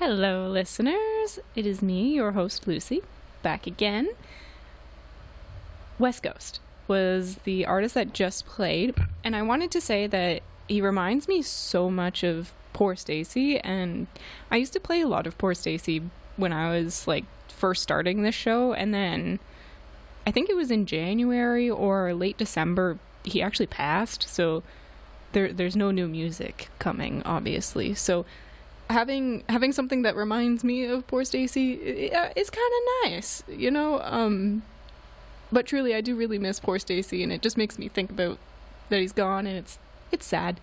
Hello, listeners. It is me, your host, Lucy, back again. West Ghost was the artist that just played, and I wanted to say that he reminds me so much of Poor Stacy, and I used to play a lot of Poor Stacy when I was, first starting this show, and then I think it was in January or late December, he actually passed, so there's no new music coming, obviously, so having something that reminds me of Poor Stacy is kind of nice, you know. But truly, I do really miss Poor Stacy, and it just makes me think about that he's gone, and it's sad.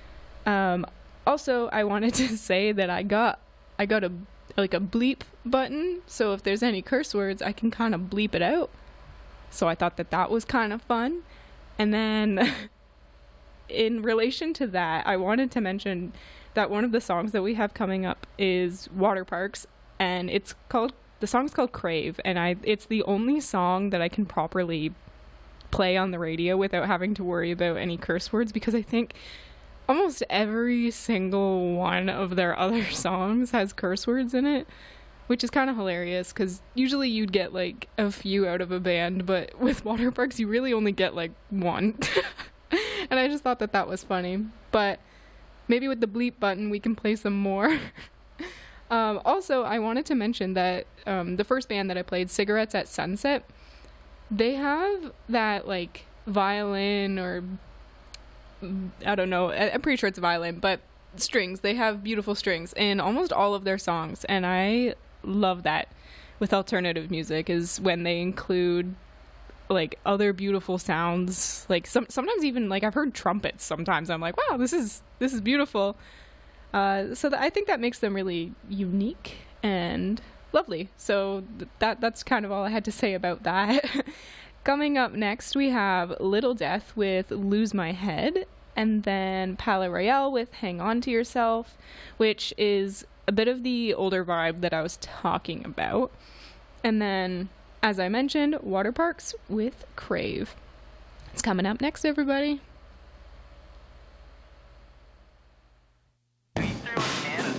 Also, I wanted to say that I got a bleep button, so if there's any curse words, I can kind of bleep it out. So I thought that was kind of fun. And then, in relation to that, I wanted to mention that one of the songs that we have coming up is Water Parks, and the song's called Crave, and it's the only song that I can properly play on the radio without having to worry about any curse words, because I think almost every single one of their other songs has curse words in it, which is kind of hilarious, because usually you'd get a few out of a band, but with Water Parks you really only get one. And I just thought that was funny, but maybe with the bleep button we can play some more. Also, I wanted to mention that the first band that I played, Cigarettes at Sunset, they have that violin, or I don't know, I'm pretty sure it's violin, but strings. They have beautiful strings in almost all of their songs, and I love that with alternative music, is when they include other beautiful sounds, sometimes even I've heard trumpets sometimes. I'm like, wow, this is beautiful. So I think that makes them really unique and lovely. So that's kind of all I had to say about that. Coming up next, we have Little Death with Lose My Head, and then Pala Royale with Hang On To Yourself, which is a bit of the older vibe that I was talking about. And then, as I mentioned, Water Parks with Crave. It's coming up next, everybody.